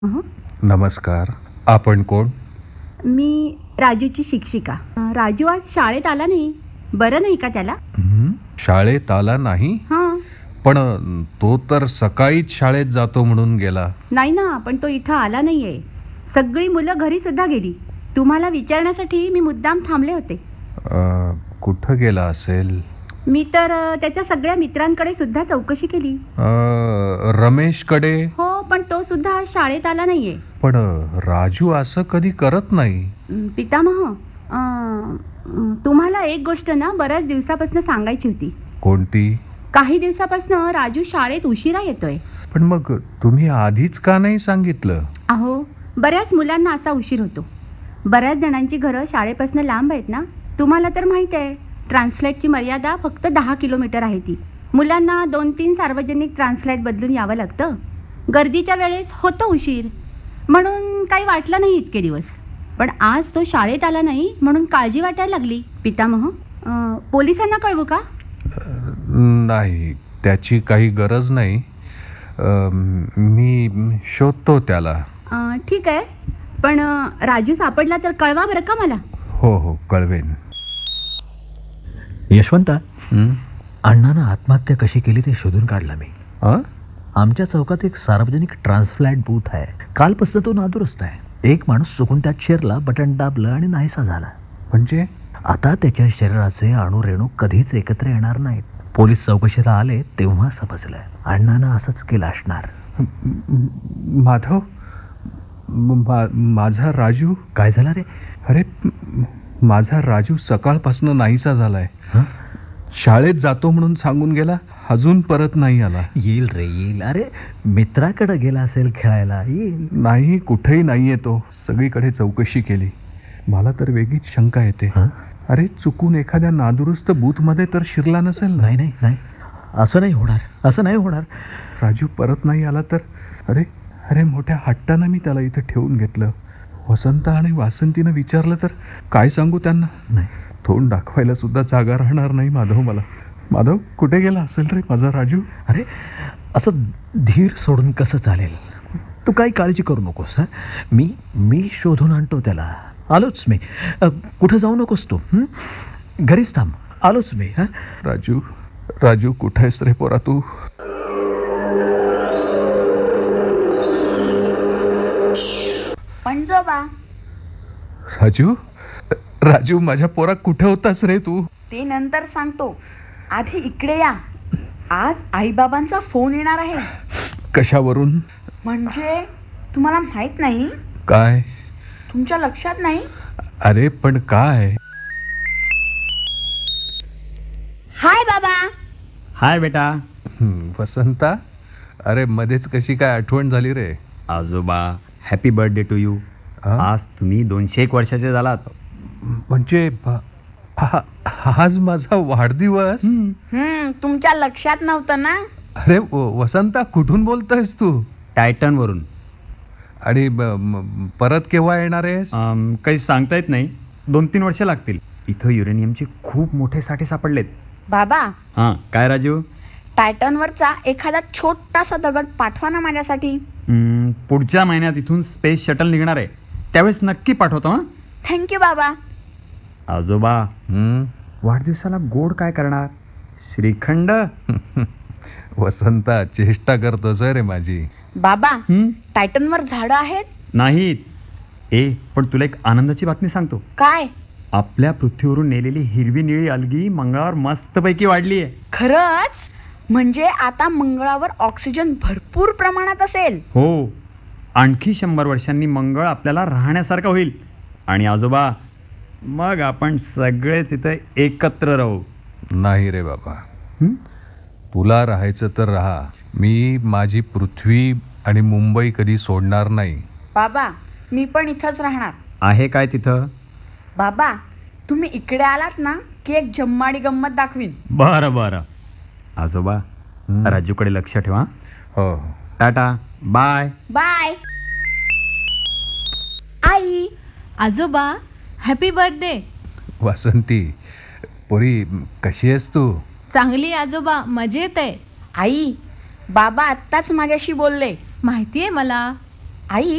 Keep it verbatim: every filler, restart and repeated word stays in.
अहं. नमस्कार. आपण कोण? मी राजूची शिक्षिका. अं, राजू आज शाळेत आला नाही. बरं नाही का त्याला? हं? शाळेत आला नाही? हां. पण अ, तो तर सकाळीच शाळेत जातो म्हणून गेला. नाही ना, पण तो इथं आला नाहीये. सगळी मुलं घरी सुद्धा गेली. तुम्हाला विचारण्यासाठी मी मुद्दाम थांबले होते. अ, कुठं गेला असेल? मी तर अं, त्याच्या सगळ्या मित्रांकडे सुद्धा चौकशी केली. अ, रमेशकडे. हो, पण तो सुद्धा आज शाळेत आला नाहीये. पण अ, राजू असं कधी करत नाही. अं, पितामह, अं, अं, तुम्हाला एक गोष्ट ना बऱ्याच दिवसापासून सांगायची होती. कोणती? काही दिवसापासून राजू शाळेत उशिरा येतोय. पण मग तुम्ही आधीच का नाही सांगितलं? अहो, बऱ्याच मुलांना असा उशीर होतो. बऱ्याच जणांची घरं शाळेपासून लांब आहेत ना. तुम्हाला तर माहित आहे, ट्रान्सफ्लॅटची मर्यादा फक्त दहा किलोमीटर आहे. ती मुलांना दोन तीन सार्वजनिक ट्रान्सफ्लॅट बदलून यावं लागतं. गर्दीच्या वेळेस होतो उशीर, म्हणून काही वाटलं नाही इतके दिवस. पण आज तो शाळेत आला नाही म्हणून काळजी वाटायला लागली. पितामह, अं, पोलिसांना कळवू का? नाही, त्याची काही गरज नाही. अ, मी शोधतो त्याला. अं, ठीक आहे, पण अं, राजू सापडला तर कळवा बरं का मला. हो हो, कळवेन. यशवंता, हं? अण्णानं आत्महत्या कशी केली ते शोधून काढलं मी. अ? आमच्या चौकात एक सार्वजनिक ट्रान्सफ्लॅट बूथ आहे. कालपासून तो नादुरुस्त आहे. एक माणूस चुकून त्यात शिरला, बटन दाबलं आणि नाहीसा झाला. म्हणजे आता त्याच्या शरीराचे अणुरेणू कधीच एकत्र येणार नाहीत. पोलीस चौकशीला आले तेव्हा समजलं अण्णानं असंच केलं असणार. माधव, मा- माझा राजू. काय झालं रे? अरे, माझा राजू सकाळपासून नाहीसा झालाय. हं? शाळेत जातो म्हणून सांगून गेला, अजून परत नाही आला. येईल रे येईल. अरे, मित्राकडे गेला असेल खेळायला, येईल. नाही, कुठेही नाहीये तो. सगळीकडे चौकशी केली. मला तर वेगळीच शंका येते. हं? अरे, चुकून एखाद्या नादुरुस्त बूथमध्ये तर शिरला नसेल ना? नाही नाही नाही, असं नाही होणार, असं नाही होणार. राजू परत नाही आला तर? अरे अरे मोठ्या हट्टानं मी त्याला इथं ठेवून घेतलं. वसंत आणि वासंतीनं विचारलं तर काय सांगू त्यांना? नाही, तोंड दाखवायला सुद्धा जागा राहणार नाही माधव मला. माधव, कुठे गेला असेल रे माझा राजू? अरे, असं धीर सोडून कसं चालेल? तू काही काळजी करू नकोस. हं? मी मी शोधून आणतो त्याला. आलोच मी. अ, कुठं जाऊ नकोस तू. हं? घरीच थांब, आलोच मी. हं? राजू, राजू कुठे आहेस रे पोरा तू? पंजोबा, राजू, राजू माझ्या पोरा कुठे होतास रे तू? ते नंतर सांगतो. आधी इकडे या. आज आईबाबांचा फोन येणार आहे. कशावरून? म्हणजे तुम्हाला माहित नाही? काय? तुमच्या लक्षात नाही? अरे पण काय? हाय बाबा. हाय बेटा. हं, वसंता, अरे मध्येच कशी काय आठवण झाली रे? आजोबा, हॅपी बर्थडे टू यू. हा? आज तुम्ही दोनशे एक वर्षाचे झालात. म्हणजे भा- हा- आज माझा वाढदिवस? हम्म तुमच्या लक्षात नव्हतं ना? अरे व- वसंता, कुठून बोलतोयस तू? टायटन वरून. आणि ब- म- परत केव्हा येणार आहेस? अम, काही सांगता येत नाही. दोन तीन वर्ष लागतील. इथं युरेनियमचे खूप मोठे साठे सापडलेत. बाबा, हां, काय राजू? टायटनवरचा एखादा छोटासा दगड पाठवा ना माझ्यासाठी. अम, पुढच्या महिन्यात इथून स्पेस शटल निघणार आहे. त्यावेळेस नक्की पाठवतो. हां थँक्यू बाबा. आजोबा, हं? वाढदिवसाला गोड काय करणार? श्रीखंड? वसंता, चेष्टा करतोस रे माझी. बाबा, हं? टायटनवर झाडं आहेत? नाहीत. ए, पण तुला एक आनंदाची बातमी सांगतो. काय? आपल्या पृथ्वीवरून नेलेली हिरवी निळी अलगी मंगळावर मस्तपैकी वाढली आहे. खरंच? म्हणजे आता मंगळावर ऑक्सिजन भरपूर प्रमाणात असेल? हो, आणखी शंभर वर्षांनी मंगळ आपल्याला राहण्यासारखं होईल. आणि आजोबा, मग आपण सगळेच इथं एकत्र राहू. नाही रे बाबा, हं? तुला राहायचं तर राहा. मी माझी पृथ्वी आणि मुंबई कधी सोडणार नाही. बाबा, मी पण इथंच राहणार. आहे काय तिथं? बाबा, तुम्ही इकडे आलात ना की एक जम्माडी गंमत दाखवीन. बरं बरं. आजोबा, हं? राजूकडे लक्ष ठेवा. हो. टाटा, बाय. बाय. आई, आजोबा, हॅपी बर्थडे. वासंती, पोरी, कशी आहेस तू? चांगली आजोबा, मजेत आहे. आई, बाबा आत्ताच माझ्याशी बोलले. माहितीये मला. आई